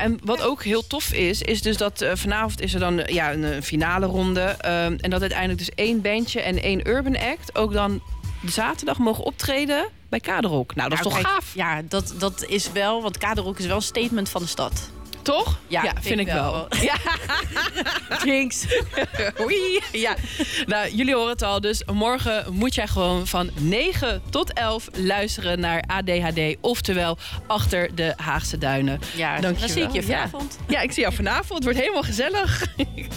en wat ook heel tof is dus dat vanavond is er dan een finale ronde. En dat uiteindelijk dus 1 bandje en 1 urban act ook dan de zaterdag mogen optreden bij Kaderok. Nou, dat is toch gaaf? Ja, dat is wel, want Kaderok is wel een statement van de stad. Toch? Ja, vind ik wel. Ja. Jinx. Oei. Ja. Nou, jullie horen het al. Dus morgen moet jij gewoon van 9 tot 11 luisteren naar ADHD. Oftewel Achter de Haagse Duinen. Ja, dan zie ik je vanavond. Ja, ik zie jou vanavond. Het wordt helemaal gezellig.